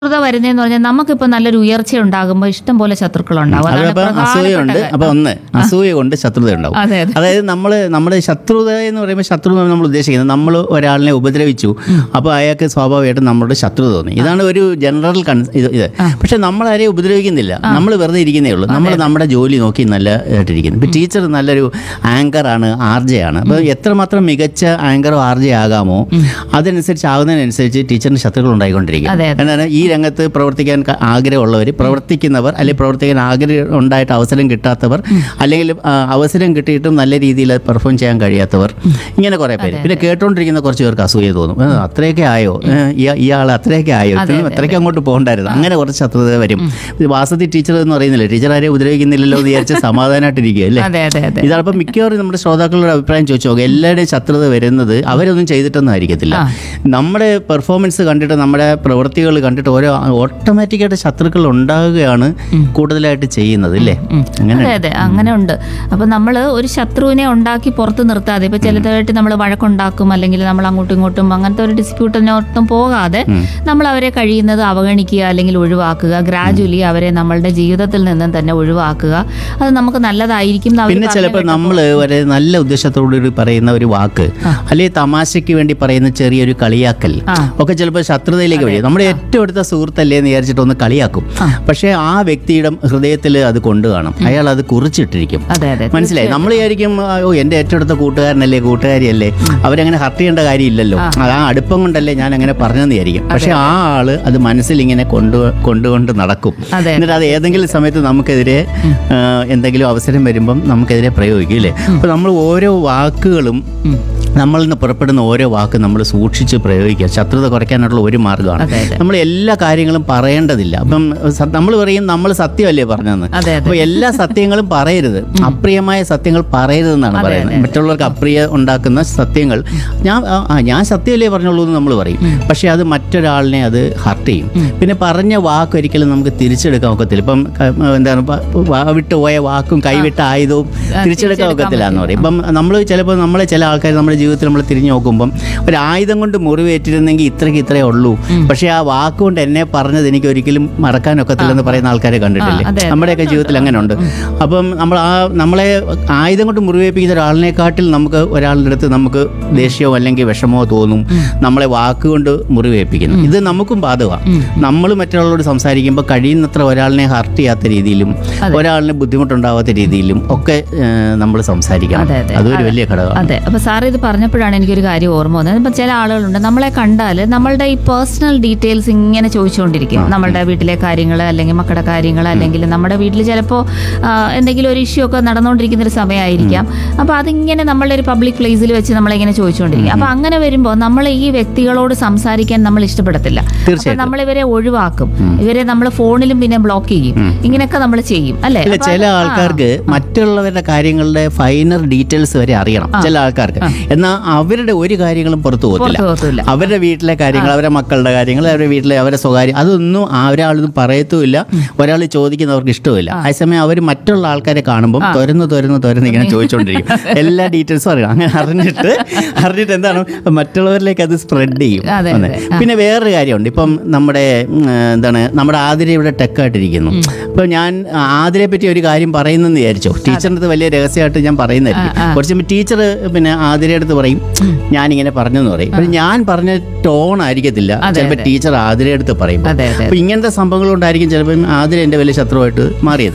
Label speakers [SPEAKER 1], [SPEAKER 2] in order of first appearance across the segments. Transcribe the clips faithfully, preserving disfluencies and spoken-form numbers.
[SPEAKER 1] ശത്രുത വരുന്നതെന്ന് പറഞ്ഞാൽ നമുക്കിപ്പോൾ നല്ലൊരു ഉയർച്ച ഉണ്ടാകുമ്പോൾ ഇഷ്ടം പോലെ ശത്രുക്കളുണ്ടാവും. അതാണ്
[SPEAKER 2] അതപ്പോൾ അസൂയുണ്ട്.
[SPEAKER 1] പ്രധാനപ്പെട്ട
[SPEAKER 2] അപ്പോൾ ഒന്ന് അസൂയ കൊണ്ട് ശത്രുത ഉണ്ടാവും.
[SPEAKER 1] അതെ, അതെ.
[SPEAKER 2] അതായത് നമ്മൾ നമ്മുടെ ശത്രുത എന്ന് പറയുമ്പോൾ ശത്രു എന്ന് നമ്മൾ ഉദ്ദേശിക്കുന്നത് നമ്മൾ ഒരാളിനെ ഉപദ്രവിച്ചു, അപ്പോൾ അയാൾക്ക് സ്വാഭാവികമായിട്ടും നമ്മളോട് ശത്രുത തോന്നി. ഇതാണ് ഒരു ജനറൽ കൺ ഇത് ഇത് പക്ഷെ നമ്മളാരെയും ഉപദ്രവിക്കുന്നില്ല, നമ്മൾ വെറുതെ ഇരിക്കുന്നേ ഉള്ളൂ. നമ്മൾ നമ്മുടെ ജോലി നോക്കി നല്ല ആയിട്ടിരിക്കുന്നു. ഇപ്പോൾ ടീച്ചർ നല്ലൊരു ആങ്കറാണ്, ആർജയാണ്. അപ്പോൾ എത്രമാത്രം മികച്ച ആങ്കറോ ആർജയോ ആകാമോ അതനുസരിച്ച് ആകുന്നതിനനുസരിച്ച് ടീച്ചറിന് ശത്രുക്കൾ ഉണ്ടായിക്കൊണ്ടിരിക്കും.
[SPEAKER 1] അതെ, അതെ.
[SPEAKER 2] എന്നാൽ ഈ രംഗത്ത് പ്രവർത്തിക്കാൻ ക- ആഗ്രഹമുള്ളവർ, പ്രവർത്തിക്കുന്നവർ, അല്ലെങ്കിൽ പ്രവർത്തിക്കാൻ ആഗ്രഹം ഉണ്ടായിട്ട് അവസരം കിട്ടാത്തവർ, അല്ലെങ്കിൽ ആ, അവസരം കിട്ടിയിട്ടും നല്ല രീതിയിൽ പെർഫോം ചെയ്യാൻ കഴിയാത്തവർ, ഇങ്ങനെ കുറേ പേര്. പിന്നെ കേട്ടോണ്ടിരിക്കുന്ന കുറച്ച് പേർക്ക് അസൂയ തോന്നും. ഏ, അത്രയൊക്കെ ആയോ, ഏ, ഇയാ- ഇയാൾ അത്രയൊക്കെ ആയോ, ഇത്രയും അത്രയ്ക്ക് അങ്ങോട്ട് പോകണ്ടായിരുന്നു, അങ്ങനെ കുറച്ച് ശത്രുത വരും. ഇത് വാസതി ടീച്ചർ എന്ന് പറയുന്നില്ല, ടീച്ചർ ആരെയും ഉപദ്രവിക്കുന്നില്ലല്ലോ എന്ന് വിചാരിച്ച് സമാധാനമായിട്ടിരിക്കുക അല്ലേ.
[SPEAKER 1] അതെ അതെ അതെ
[SPEAKER 2] ഇതപ്പം മിക്കവാറും നമ്മുടെ ശ്രോതാക്കളുടെ അഭിപ്രായം ചോദിച്ചു നോക്കുക, എല്ലാവരുടെയും ശത്രുത വരുന്നത് അവരൊന്നും ചെയ്തിട്ടൊന്നും ആയിരിക്കത്തില്ല. നമ്മുടെ പെർഫോമൻസ് കണ്ടിട്ട്, നമ്മുടെ പ്രവൃത്തികൾ കണ്ടിട്ട് ഓരോ ഓട്ടോമാറ്റിക്കായിട്ട് ശത്രുക്കൾ ഉണ്ടാകുകയാണ് കൂടുതലായിട്ട് ചെയ്യുന്നത് അല്ലേ. അങ്ങനെ
[SPEAKER 1] അതെ അതെ അങ്ങനെ ഉണ്ട്. അപ്പൊ നമ്മൾ ഒരു ശത്രുവിനെ ഉണ്ടാക്കി പുറത്ത് നിർത്താതെ, ഇപ്പൊ ചിലതായിട്ട് നമ്മൾ വഴക്കുണ്ടാക്കും, അല്ലെങ്കിൽ നമ്മൾ അങ്ങോട്ടും ഇങ്ങോട്ടും അങ്ങനത്തെ ഒരു ഡിസ്പ്യൂട്ടിനോട്ടും പോകാതെ നമ്മൾ അവരെ കഴിയുന്നത് അവഗണിക്കുക അല്ലെങ്കിൽ ഒഴിവാക്കുക. ഗ്രാജുവലി അവരെ നമ്മളുടെ ജീവിതത്തിൽ നിന്നും തന്നെ ഒഴിവാക്കുക. അത് നമുക്ക് നല്ലതായിരിക്കും എന്ന് അവര്
[SPEAKER 2] പിന്നെ ചിലപ്പോൾ
[SPEAKER 1] പറഞ്ഞു
[SPEAKER 2] നമ്മൾ ഒരു നല്ല ഉദ്ദേശത്തോടുകൂടി പറയുന്ന ഒരു വാക്ക്, അല്ലെങ്കിൽ തമാശയ്ക്ക് വേണ്ടി പറയുന്ന ചെറിയൊരു കളിയാക്കൽ ഒക്കെ ചിലപ്പോൾ ശത്രുതയിലേക്ക് വരും. നമ്മുടെ ഏറ്റവും അടുത്ത സുഹൃത്തല്ലേ എന്ന് വിചാരിച്ചിട്ട് ഒന്ന് കളിയാക്കും, പക്ഷേ ആ വ്യക്തിയുടെ ഹൃദയത്തിൽ അത് കൊണ്ടു കാണും, അയാൾ അത് കുറിച്ചിട്ടിരിക്കും.
[SPEAKER 1] അതെ അതെ
[SPEAKER 2] മനസ്സിലായി? നമ്മൾ വിചാരിക്കും ഓ എൻ്റെ ഏറ്റവും അടുത്ത കൂട്ടുകാരനല്ലേ, കൂട്ടുകാരിയല്ലേ, അവരങ്ങനെ ഹർട്ട് ചെയ്യേണ്ട കാര്യമില്ലല്ലോ, അത് ആ അടുപ്പം കൊണ്ടല്ലേ ഞാൻ അങ്ങനെ പറഞ്ഞെന്ന് വിചാരിക്കും. പക്ഷെ ആ ആള് അത് മനസ്സിൽ ഇങ്ങനെ കൊണ്ടു കൊണ്ടുകൊണ്ട് നടക്കും.
[SPEAKER 1] അതെ.
[SPEAKER 2] എന്നിട്ട് അത് ഏതെങ്കിലും സമയത്ത് നമുക്കെതിരെ ആ, എന്തെങ്കിലും അവസരം വരുമ്പം നമുക്കെതിരെ പ്രയോഗിക്കും അല്ലേ. അപ്പോൾ നമ്മൾ ഓരോ വാക്കുകളും, നമ്മളിൽ നിന്ന് പുറപ്പെടുന്ന ഓരോ വാക്ക് നമ്മൾ സൂക്ഷിച്ച് പ്രയോഗിക്കുക. ശത്രുത കുറയ്ക്കാനുള്ള ഒരു മാർഗ്ഗമാണ്.
[SPEAKER 1] അതെ, അതെ.
[SPEAKER 2] നമ്മൾ എല്ലാ കാര്യങ്ങളും പറയേണ്ടതില്ല. അപ്പം നമ്മൾ പറയും നമ്മൾ സത്യമല്ലേ പറഞ്ഞതെന്ന്.
[SPEAKER 1] അതെ, അതെ.
[SPEAKER 2] അപ്പോൾ എല്ലാ സത്യങ്ങളും പറയരുത്, അപ്രിയമായ സത്യങ്ങൾ പറയരുതെന്നാണ് പറയുന്നത്. മറ്റുള്ളവർക്ക് അപ്രിയ ഉണ്ടാക്കുന്ന സത്യങ്ങൾ ഞാൻ ആ ഞാൻ സത്യമല്ലേ പറഞ്ഞുള്ളൂ എന്ന് നമ്മൾ പറയും, പക്ഷേ അത് മറ്റൊരാളിനെ അത് ഹർട്ട് ചെയ്യും. പിന്നെ പറഞ്ഞ വാക്ക് ഒരിക്കലും നമുക്ക് തിരിച്ചെടുക്കാൻ ഒക്കത്തില്ല. ഇപ്പം ക- എന്താണ് പ- വാ വിട്ട് പോയ വാക്കും കൈവിട്ട ആയുധവും തിരിച്ചെടുക്കാൻ ഒക്കത്തില്ല എന്ന് പറയും. ഇപ്പം നമ്മൾ ചിലപ്പോൾ നമ്മളെ ചില ആൾക്കാർ നമ്മുടെ ജീവിതത്തിൽ നമ്മൾ തിരിഞ്ഞു നോക്കുമ്പം ഒരു ആയുധം കൊണ്ട് മുറിവേറ്റിരുന്നെങ്കിൽ ഇത്രയ്ക്ക് ഇത്രയേ ഉള്ളൂ, പക്ഷേ ആ വാക്കുകൊണ്ട് എന്നെ പറഞ്ഞത് എനിക്ക് ഒരിക്കലും മറക്കാൻ ഒക്കത്തില്ലെന്ന് പറയുന്ന ആൾക്കാരെ കണ്ടിട്ടില്ലേ.
[SPEAKER 1] അതെ, അതെ.
[SPEAKER 2] നമ്മുടെയൊക്കെ ജീവിതത്തിൽ അങ്ങനെ ഉണ്ട്. അപ്പം നമ്മൾ ആ നമ്മളെ ആയുധം കൊണ്ട് മുറിവേൽപ്പിക്കുന്ന ഒരാളിനെക്കാട്ടിൽ നമുക്ക് ഒരാളുടെ അടുത്ത് നമുക്ക് ദേഷ്യമോ അല്ലെങ്കിൽ വിഷമോ തോന്നും, നമ്മളെ വാക്കുകൊണ്ട് മുറിവേൽപ്പിക്കുന്നു. ഇത് നമുക്കും ബാധകമാണ്. നമ്മൾ മറ്റുള്ളവരോട് സംസാരിക്കുമ്പോൾ കഴിയുന്നത്ര ഒരാളിനെ ഹർട്ട് ചെയ്യാത്ത രീതിയിലും ഒരാളിന് ബുദ്ധിമുട്ടുണ്ടാവാത്ത രീതിയിലും ഒക്കെ നമ്മൾ സംസാരിക്കണം.
[SPEAKER 1] അതെ, അതെ.
[SPEAKER 2] അതൊരു വലിയ ഘടകമാണ്.
[SPEAKER 1] അതെ. അപ്പൊ സാർ ഇത് പറഞ്ഞപ്പോഴാണ് എനിക്കൊരു കാര്യം ഓർമ്മ വന്നത്. ഇപ്പൊ ചില ആളുകളുണ്ട്, നമ്മളെ കണ്ടാൽ നമ്മളുടെ ഈ പേഴ്സണൽ ഡീറ്റെയിൽസ് ഇങ്ങനെ ചോദിച്ചുകൊണ്ടിരിക്കും. നമ്മളുടെ വീട്ടിലെ കാര്യങ്ങൾ, അല്ലെങ്കിൽ മക്കളുടെ കാര്യങ്ങൾ, അല്ലെങ്കിൽ നമ്മുടെ വീട്ടിൽ ചിലപ്പോൾ എന്തെങ്കിലും ഒരു ഇഷ്യൂ ഒക്കെ നടന്നുകൊണ്ടിരിക്കുന്ന ഒരു സമയമായിരിക്കാം. അപ്പോൾ അതിങ്ങനെ നമ്മളുടെ ഒരു പബ്ലിക് പ്ലേസിൽ വെച്ച് നമ്മളിങ്ങനെ ചോദിച്ചുകൊണ്ടിരിക്കും. അപ്പോൾ അങ്ങനെ വരുമ്പോൾ നമ്മൾ ഈ വ്യക്തികളോട് സംസാരിക്കാൻ നമ്മൾ ഇഷ്ടപ്പെടത്തില്ല. അപ്പോൾ നമ്മൾ ഇവരെ ഒഴിവാക്കും, ഇവരെ നമ്മൾ ഫോണിലും പിന്നെ ബ്ലോക്ക് ചെയ്യും, ഇങ്ങനെയൊക്കെ നമ്മൾ ചെയ്യും അല്ലേ.
[SPEAKER 2] ഇല്ല, ചില ആൾക്കാർക്ക് മറ്റുള്ളവരുടെ കാര്യങ്ങളുടെ ഫൈനൽ ഡീറ്റെയിൽസ് വരെ അറിയണം ചില ആൾക്കാർക്ക്. എന്നാൽ അവരുടെ ഒരു കാര്യങ്ങളും പുറത്തു പോകത്തില്ല.
[SPEAKER 1] പോകത്തില്ല.
[SPEAKER 2] അവരുടെ വീട്ടിലെ കാര്യങ്ങൾ, അവരുടെ മക്കളുടെ കാര്യങ്ങൾ, അവരുടെ വീട്ടിലെ അവരുടെ സ്വകാര്യം, അതൊന്നും ഒരാളൊന്നും പറയത്തുമില്ല, ഒരാൾ ചോദിക്കുന്നവർക്ക് ഇഷ്ടമില്ല. അതേസമയം അവർ മറ്റുള്ള ആൾക്കാരെ കാണുമ്പോൾ തുരന്ന് തുരന്ന് തുരന്ന് ഇങ്ങനെ ചോദിച്ചുകൊണ്ടിരിക്കും, എല്ലാ ഡീറ്റെയിൽസും അറിയണം. അങ്ങനെ അറിഞ്ഞിട്ട് അറിഞ്ഞിട്ട് എന്താണ് മറ്റുള്ളവരിലേക്ക് അത് സ്പ്രെഡ് ചെയ്യും.
[SPEAKER 1] അതെ,
[SPEAKER 2] അതെ. പിന്നെ വേറൊരു കാര്യമുണ്ട്. ഇപ്പം നമ്മുടെ ഉം, എന്താണ് നമ്മുടെ ആതിര ഇവിടെ ടെക്കായിട്ടിരിക്കുന്നു. ഇപ്പം ഞാൻ ആതിരയെ പറ്റി ഒരു കാര്യം പറയുന്നെന്ന് വിചാരിച്ചോ, ടീച്ചറിൻ്റെ അടുത്ത് വലിയ രഹസ്യമായിട്ട് ഞാൻ പറയുന്നതായിരിക്കും. കുറച്ച് ടീച്ചർ പിന്നെ ആതിരയുടെ അടുത്ത് പറയും ഞാനിങ്ങനെ പറഞ്ഞെന്ന് പറയും. പക്ഷെ ഞാൻ പറഞ്ഞ ടോൺ ആയിരിക്കത്തില്ല ചിലപ്പോൾ ടീച്ചർ ആതിരയുടെ അടുത്ത് പറയും.
[SPEAKER 1] അതെ, അതെ.
[SPEAKER 2] അപ്പം ഇങ്ങനത്തെ സംഭവങ്ങൾ കൊണ്ടായിരിക്കും ചിലപ്പം ആതിര എൻ്റെ വലിയ ശത്രുവായിട്ട് മാറിയത്.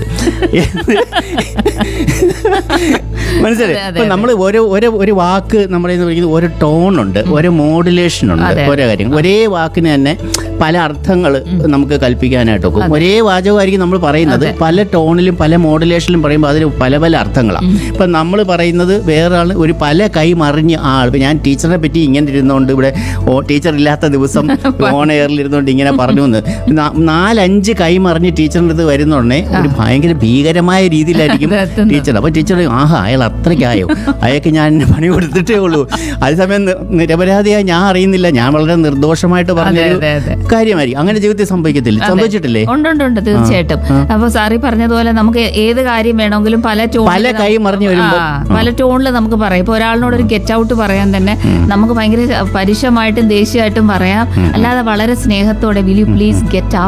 [SPEAKER 2] മനസ്സിലായി? അപ്പം നമ്മൾ ഓരോ ഓരോ ഒരു വാക്ക് നമ്മുടെ പറയുന്നത് ഓരോ ടോണുണ്ട്, ഓരോ മോഡുലേഷൻ ഉണ്ട്. ഓരോ കാര്യം ഒരേ വാക്കിന് തന്നെ പല അർത്ഥങ്ങൾ നമുക്ക് കൽപ്പിക്കാനായിട്ട് ഒക്കും. ഒരേ വാചകമായിരിക്കും നമ്മൾ പറയുന്നത്, പല ടോണിലും പല മോഡുലേഷനിലും പറയുമ്പോൾ അതിന് പല പല അർത്ഥങ്ങളാണ്. ഇപ്പം നമ്മൾ പറയുന്നത് വേറൊരാൾ ഒരു പല കൈ മറിഞ്ഞ ആൾ. ഇപ്പം ഞാൻ ടീച്ചറിനെ പറ്റി ഇങ്ങനെ ഇരുന്നുകൊണ്ട് ഇവിടെ ടീച്ചർ ഇല്ലാത്ത ദിവസം ഓൺ എയറിൽ ഇരുന്നുകൊണ്ട് ഇങ്ങനെ പറഞ്ഞു എന്ന് നാലഞ്ച് കൈ മറിഞ്ഞ് ടീച്ചറിൻ്റെ അടുത്ത് വരുന്നുടനെ ഒരു ഭയങ്കര ഭീകരമായ രീതിയിലായിരിക്കും ടീച്ചർ. അപ്പം ടീച്ചർ ആഹാ അയാൾ അത്രയ്ക്കായോ, അയാൾക്ക് ഞാൻ പണി കൊടുത്തിട്ടേ ഉള്ളൂ. അതേസമയം നിരപരാധിയായി ഞാൻ അറിയുന്നില്ല, ഞാൻ വളരെ നിർദോഷമായിട്ട് പറഞ്ഞൊരു കാര്യമായിരിക്കും. അങ്ങനെ ജീവിതത്തിൽ സംഭവിക്കത്തില്ല, സംഭവിച്ചിട്ടില്ലേ?
[SPEAKER 1] ഉണ്ട് ഉണ്ട് ഉണ്ട് തീർച്ചയായിട്ടും. അപ്പൊ സാറി പറഞ്ഞതുപോലെ നമുക്ക് ഏത് കാര്യം വേണമെങ്കിലും പല ടോൺ
[SPEAKER 2] പല കൈ മറിഞ്ഞു വരുമ്പോൾ
[SPEAKER 1] പല ടോണിൽ നമുക്ക് പറയാം. ഇപ്പൊ ഒരാളിനോട് ഒരു ഗെറ്റ് ഔട്ട് പറയാൻ തന്നെ നമുക്ക് ഭയങ്കര പരുഷമായിട്ടും ദേഷ്യമായിട്ടും പറയാം. അല്ലാതെ വളരെ സ്നേഹത്തോടെ വിൽ യു പ്ലീസ് ഗെറ്റ്